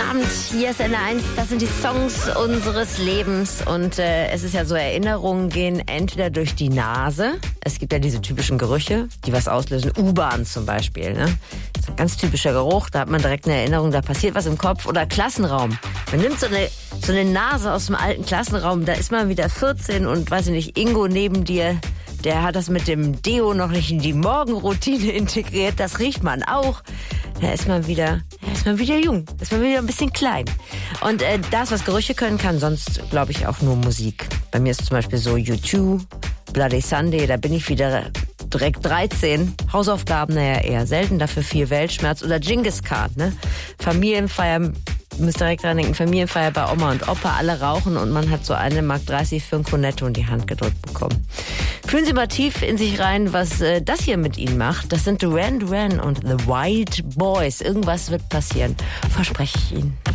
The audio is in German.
Abend, hier ist NR1, das sind die Songs unseres Lebens und es ist ja so, Erinnerungen gehen entweder durch die Nase, es gibt ja diese typischen Gerüche, die was auslösen, U-Bahn zum Beispiel, ne? Das ist ein ganz typischer Geruch, da hat man direkt eine Erinnerung, da passiert was im Kopf, oder Klassenraum. Man nimmt so eine Nase aus dem alten Klassenraum, da ist man wieder 14 und weiß ich nicht, Ingo neben dir, der hat das mit dem Deo noch nicht in die Morgenroutine integriert, das riecht man auch. Da ist man wieder jung, ist man wieder ein bisschen klein. Und das, was Gerüche können, kann sonst, glaube ich, auch nur Musik. Bei mir ist zum Beispiel so U2, Bloody Sunday, da bin ich wieder direkt 13. Hausaufgaben, naja, eher selten, dafür 4 Weltschmerz. Oder Genghis Khan, ne? Familienfeier, müsst direkt dran denken, Familienfeier bei Oma und Opa, alle rauchen und man hat so 1,30 Mark für ein Cornetto in die Hand gedrückt bekommen. Fühlen Sie mal tief in sich rein, was das hier mit Ihnen macht. Das sind Duran Duran und The Wild Boys. Irgendwas wird passieren, verspreche ich Ihnen.